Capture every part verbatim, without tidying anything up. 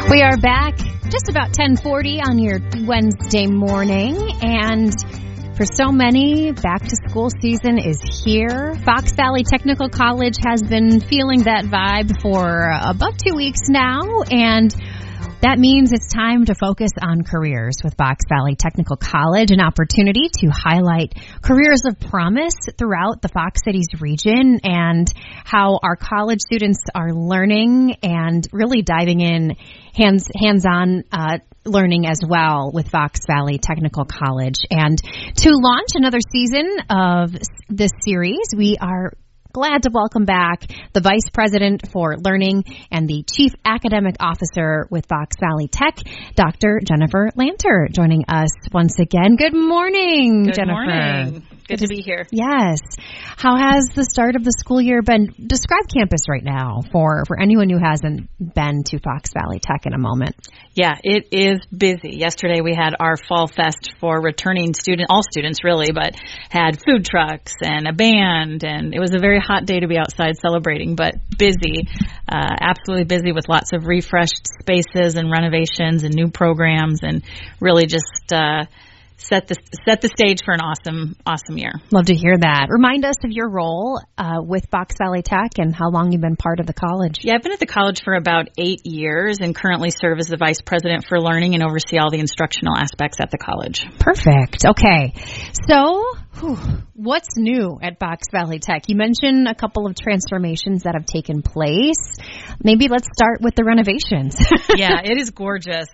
We are back just about ten forty on your Wednesday morning, and for so many, back to school season is here. Fox Valley Technical College has been feeling that vibe for about two weeks now, and that means it's time to focus on careers with Fox Valley Technical College, an opportunity to highlight careers of promise throughout the Fox Cities region and how our college students are learning and really diving in hands, hands-on uh, learning as well with Fox Valley Technical College. And to launch another season of this series, we are glad to welcome back the Vice President for Learning and the Chief Academic Officer with Fox Valley Tech, Doctor Jennifer Lanter, joining us once again. Good morning, Good Jennifer. morning. Good to be here. Yes. How has the start of the school year been? Describe campus right now for, for anyone who hasn't been to Fox Valley Tech in a moment. Yeah, it is busy. Yesterday we had our Fall Fest for returning student, all students really, but had food trucks and a band, and it was a very hot day to be outside celebrating, but busy, uh, absolutely busy with lots of refreshed spaces and renovations and new programs, and really just uh, set the set the stage for an awesome, awesome year. Love to hear that. Remind us of your role uh, with Fox Valley Tech and how long you've been part of the college. Yeah, I've been at the college for about eight years and currently serve as the Vice President for Learning and oversee all the instructional aspects at the college. Perfect. Okay. So, whew, what's new at Fox Valley Tech? You mentioned a couple of transformations that have taken place. Maybe let's start with the renovations. Yeah, it is gorgeous,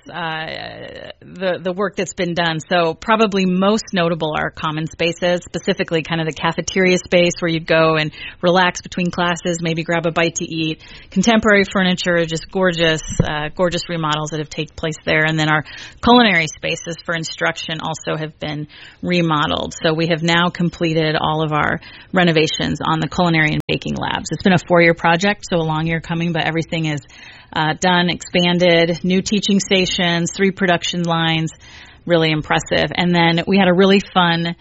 uh, the the work that's been done. So probably most notable are common spaces, specifically kind of the cafeteria space where you'd go and relax between classes, maybe grab a bite to eat. Contemporary furniture, just gorgeous, uh, gorgeous remodels that have taken place there. And then our culinary spaces for instruction also have been remodeled. So we have now completed all of our renovations on the culinary and baking labs. It's been a four-year project, so a long year coming, but everything is uh, done, expanded, new teaching stations, three production lines, really impressive. And then we had a really fun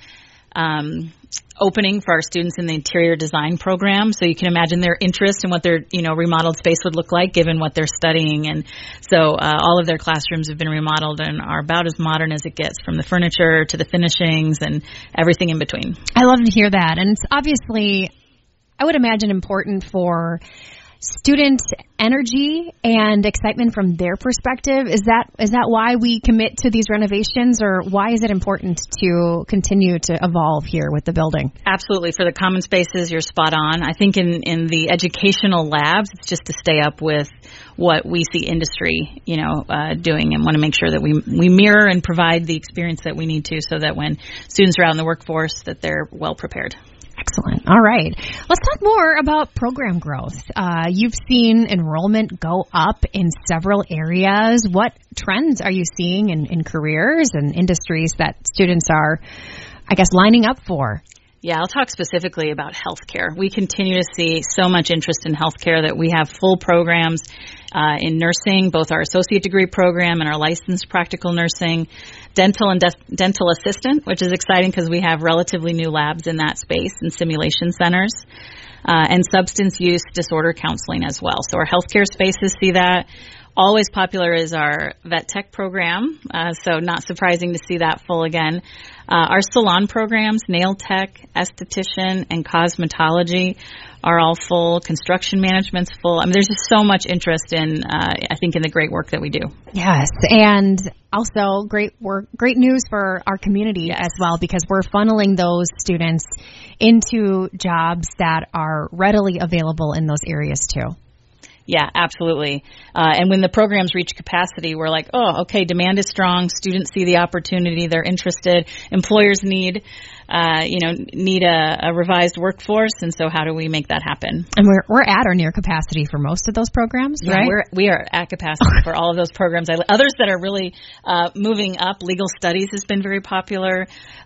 um, opening for our students in the interior design program. So you can imagine their interest in what their, you know, remodeled space would look like given what they're studying. And so uh, all of their classrooms have been remodeled and are about as modern as it gets, from the furniture to the finishings and everything in between. I love to hear that. And it's obviously, I would imagine, important for student energy and excitement from their perspective. Is that is that why we commit to these renovations, or why is it important to continue to evolve here with the building? Absolutely. For the common spaces, you're spot on. I think in, in the educational labs, it's just to stay up with what we see industry, you know, uh, doing, and want to make sure that we we mirror and provide the experience that we need to, so that when students are out in the workforce, that they're well prepared. Excellent. All right. Let's talk more about program growth. Uh, you've seen enrollment go up in several areas. What trends are you seeing in, in careers and industries that students are, I guess, lining up for? Yeah, I'll talk specifically about healthcare. We continue to see so much interest in healthcare that we have full programs uh, in nursing, both our associate degree program and our licensed practical nursing, dental and de- dental assistant, which is exciting because we have relatively new labs in that space and simulation centers, uh, and substance use disorder counseling as well. So our healthcare spaces see that. Always popular is our vet tech program, uh, so not surprising to see that full again. Uh, our salon programs, nail tech, esthetician, and cosmetology are all full. Construction management's full. I mean, there's just so much interest in, uh, I think, in the great work that we do. Yes, and also great work, great news for our community yes. as well, because we're funneling those students into jobs that are readily available in those areas too. Yeah, absolutely. Uh, and when the programs reach capacity, we're like, oh, okay, demand is strong. Students see the opportunity. They're interested. Employers need, uh, you know, need a, a revised workforce. And so how do we make that happen? And we're we're at or near capacity for most of those programs, yeah, right? We're, we are at capacity for all of those programs. I, others that are really uh, moving up, legal studies has been very popular.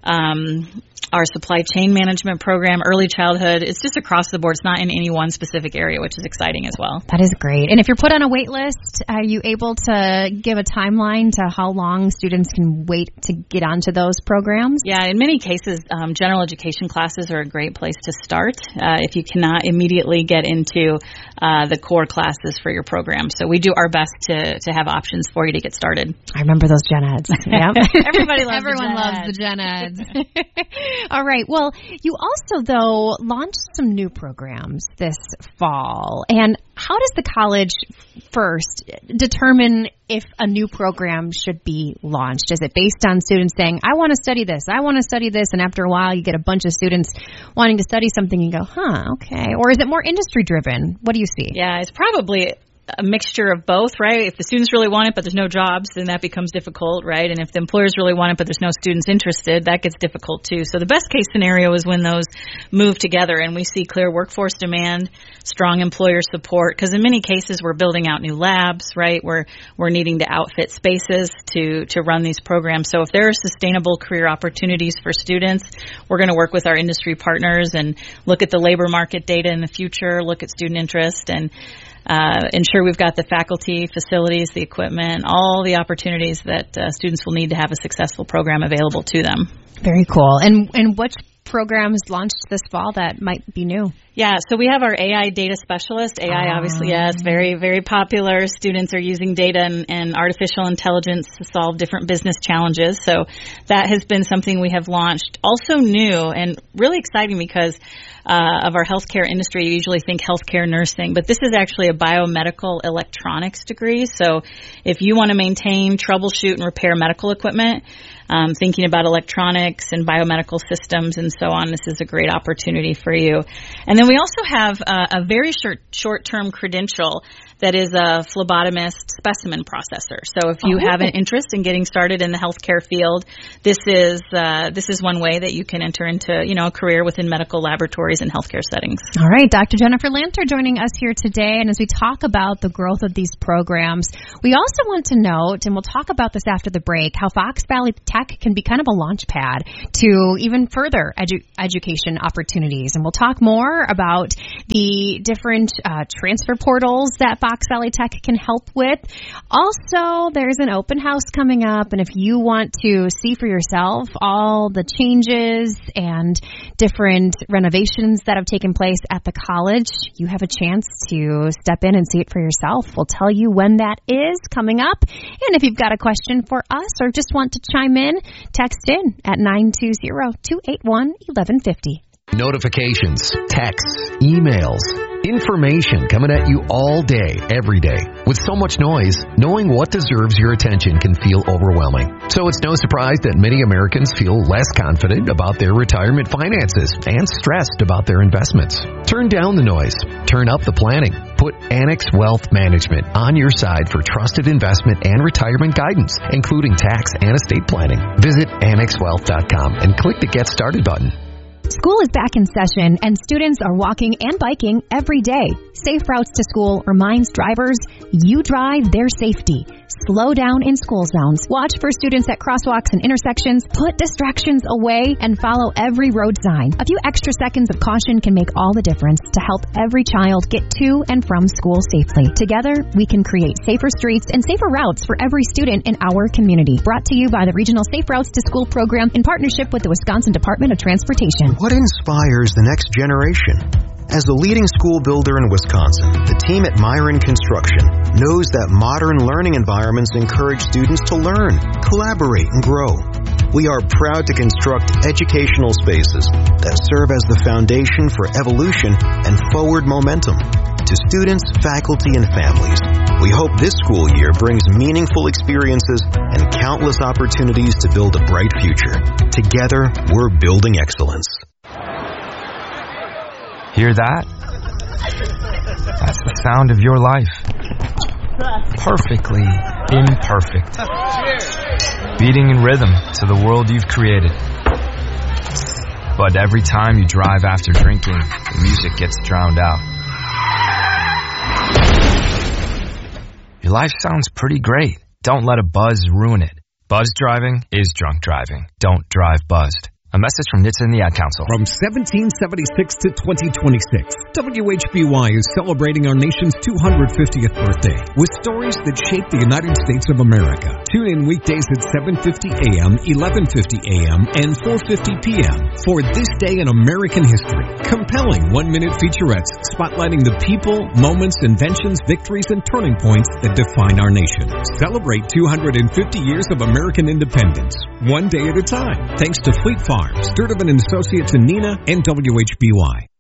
Um Our supply chain management program, early childhood, it's just across the board. It's not in any one specific area, which is exciting as well. That is great. And if you're put on a wait list, are you able to give a timeline to how long students can wait to get onto those programs? Yeah, in many cases, um, general education classes are a great place to start uh, if you cannot immediately get into uh, the core classes for your program. So we do our best to, to have options for you to get started. I remember those gen eds. Yeah. Everybody loves Everyone the gen loves eds. the gen eds. All right. Well, you also, though, launched some new programs this fall. And how does the college first determine if a new program should be launched? Is it based on students saying, I want to study this, I want to study this, and after a while you get a bunch of students wanting to study something and you go, huh, okay. Or is it more industry driven? What do you see? Yeah, it's probably a mixture of both, right? If the students really want it, but there's no jobs, then that becomes difficult, right? And if the employers really want it, but there's no students interested, that gets difficult too. So the best case scenario is when those move together and we see clear workforce demand, strong employer support, because in many cases we're building out new labs, right? We're, we're needing to outfit spaces to, to run these programs. So if there are sustainable career opportunities for students, we're going to work with our industry partners and look at the labor market data in the future, look at student interest, and Uh, ensure we've got the faculty, facilities, the equipment, all the opportunities that uh, students will need to have a successful program available to them. Very cool. And and which programs launched this fall that might be new? Yeah, so we have our A I data specialist. A I, obviously, yes, very, very popular. Students are using data and, and artificial intelligence to solve different business challenges. So that has been something we have launched. Also new and really exciting because uh, of our healthcare industry. You usually think healthcare nursing, but this is actually a biomedical electronics degree. So if you want to maintain, troubleshoot, and repair medical equipment, um, thinking about electronics and biomedical systems and so on, this is a great opportunity for you. And then we also have a, a very short, short-term credential that is a phlebotomist specimen processor. So if you oh. have an interest in getting started in the healthcare field, this is uh, this is one way that you can enter into, you know, a career within medical laboratories and healthcare settings. All right, Doctor Jennifer Lanter joining us here today. And as we talk about the growth of these programs, we also want to note, and we'll talk about this after the break, how Fox Valley Tech can be kind of a launch pad to even further edu- education opportunities. And we'll talk more about the different uh, transfer portals that Fox Valley Tech can help with. Also, there's an open house coming up, and if you want to see for yourself all the changes and different renovations that have taken place at the college, you have a chance to step in and see it for yourself. We'll tell you when that is coming up. And if you've got a question for us or just want to chime in, text in at nine two zero, two eight one, one one five zero. Notifications, texts, emails, information coming at you all day, every day. With so much noise, knowing what deserves your attention can feel overwhelming. So it's no surprise that many Americans feel less confident about their retirement finances and stressed about their investments. Turn down the noise. Turn up the planning. Put Annex Wealth Management on your side for trusted investment and retirement guidance, including tax and estate planning. Visit annex wealth dot com and click the Get Started button. School is back in session, and students are walking and biking every day. Safe Routes to School reminds drivers, you drive their safety. Slow down in school zones. Watch for students at crosswalks and intersections. Put distractions away and follow every road sign. A few extra seconds of caution can make all the difference to help every child get to and from school safely. Together, we can create safer streets and safer routes for every student in our community. Brought to you by the Regional Safe Routes to School program in partnership with the Wisconsin Department of Transportation. What inspires the next generation? As the leading school builder in Wisconsin, the team at Myron Construction knows that modern learning environments encourage students to learn, collaborate, and grow. We are proud to construct educational spaces that serve as the foundation for evolution and forward momentum. To students, faculty, and families, we hope this school year brings meaningful experiences and countless opportunities to build a bright future. Together, we're building excellence. Hear that? That's the sound of your life. Perfectly imperfect. Beating in rhythm to the world you've created. But every time you drive after drinking, the music gets drowned out. Your life sounds pretty great. Don't let a buzz ruin it. Buzz driving is drunk driving. Don't drive buzzed. A message from N H T S A and the Ad Council. From seventeen seventy-six to twenty twenty-six, W H B Y is celebrating our nation's two hundred fiftieth birthday with stories that shape the United States of America. Tune in weekdays at seven fifty a.m., eleven fifty a.m., and four fifty p.m. for This Day in American History. Compelling one-minute featurettes spotlighting the people, moments, inventions, victories, and turning points that define our nation. Celebrate two hundred fifty years of American independence, one day at a time. Thanks to Fleet Farms, Sturtevant and Associates in Neenah, and W H B Y.